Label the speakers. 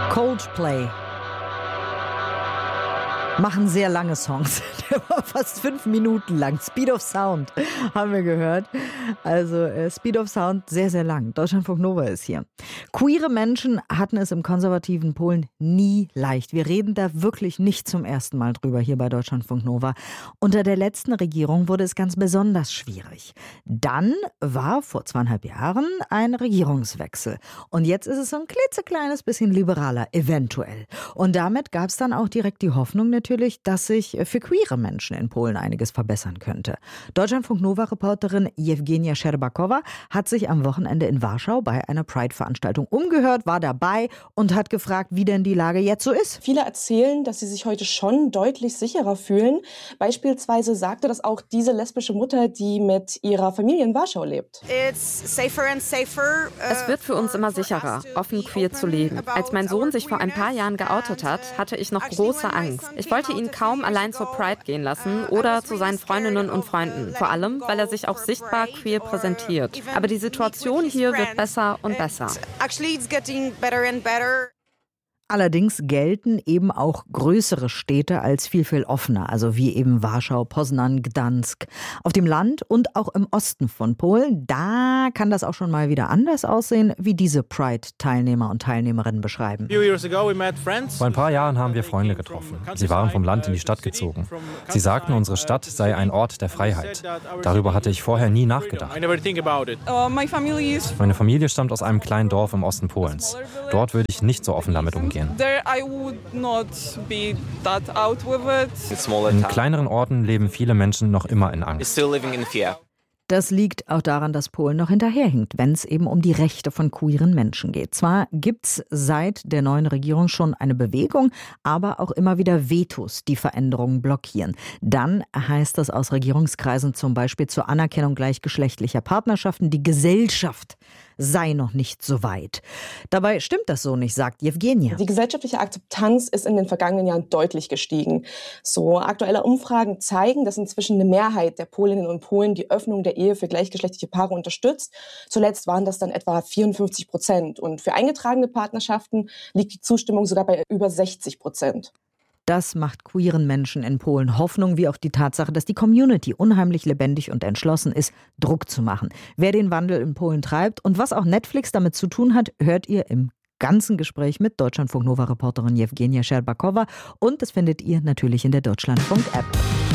Speaker 1: Coldplay machen sehr lange Songs. Der war fast 5 Minuten lang. Speed of Sound haben wir gehört. Also Speed of Sound sehr, sehr lang. Deutschlandfunk Nova ist hier. Queere Menschen hatten es im konservativen Polen nie leicht. Wir reden da wirklich nicht zum ersten Mal drüber hier bei Deutschlandfunk Nova. Unter der letzten Regierung wurde es ganz besonders schwierig. Dann war vor 2,5 Jahren ein Regierungswechsel. Und jetzt ist es so ein klitzekleines bisschen liberaler, eventuell. Und damit gab es dann auch direkt die Hoffnung natürlich, dass sich für queere Menschen in Polen einiges verbessern könnte. Deutschlandfunk Nova-Reporterin Jewgenia Szczerbakowa hat sich am Wochenende in Warschau bei einer Pride-Veranstaltung umgehört, war dabei und hat gefragt, wie denn die Lage jetzt so ist.
Speaker 2: Viele erzählen, dass sie sich heute schon deutlich sicherer fühlen. Beispielsweise sagte das auch diese lesbische Mutter, die mit ihrer Familie in Warschau lebt.
Speaker 3: Es wird für uns immer sicherer, offen queer zu leben. Als mein Sohn sich vor ein paar Jahren geoutet hat, hatte ich noch große Angst. Ich wollte ihn kaum allein zur Pride gehen lassen oder zu seinen Freundinnen und Freunden. Vor allem, weil er sich auch sichtbar queer präsentiert. Aber die Situation hier wird besser und besser.
Speaker 1: Allerdings gelten eben auch größere Städte als viel, viel offener, also wie eben Warschau, Poznań, Gdansk. Auf dem Land und auch im Osten von Polen, da kann das auch schon mal wieder anders aussehen, wie diese Pride-Teilnehmer und Teilnehmerinnen beschreiben.
Speaker 4: Vor ein paar Jahren haben wir Freunde getroffen. Sie waren vom Land in die Stadt gezogen. Sie sagten, unsere Stadt sei ein Ort der Freiheit. Darüber hatte ich vorher nie nachgedacht. Meine Familie stammt aus einem kleinen Dorf im Osten Polens. Dort würde ich nicht so offen damit umgehen. In kleineren Orten leben viele Menschen noch immer in Angst.
Speaker 1: Das liegt auch daran, dass Polen noch hinterherhinkt, wenn es eben um die Rechte von queeren Menschen geht. Zwar gibt's seit der neuen Regierung schon eine Bewegung, aber auch immer wieder Vetos, die Veränderungen blockieren. Dann heißt das aus Regierungskreisen zum Beispiel zur Anerkennung gleichgeschlechtlicher Partnerschaften, die Gesellschaft sei noch nicht so weit. Dabei stimmt das so nicht, sagt Jewgenia.
Speaker 2: Die gesellschaftliche Akzeptanz ist in den vergangenen Jahren deutlich gestiegen. So aktuelle Umfragen zeigen, dass inzwischen eine Mehrheit der Polinnen und Polen die Öffnung der Ehe für gleichgeschlechtliche Paare unterstützt. Zuletzt waren das dann etwa 54%. Und für eingetragene Partnerschaften liegt die Zustimmung sogar bei über 60%.
Speaker 1: Das macht queeren Menschen in Polen Hoffnung, wie auch die Tatsache, dass die Community unheimlich lebendig und entschlossen ist, Druck zu machen. Wer den Wandel in Polen treibt und was auch Netflix damit zu tun hat, hört ihr im ganzen Gespräch mit Deutschlandfunk Nova-Reporterin Jewgenia Szczerbakowa. Und das findet ihr natürlich in der Deutschlandfunk-App.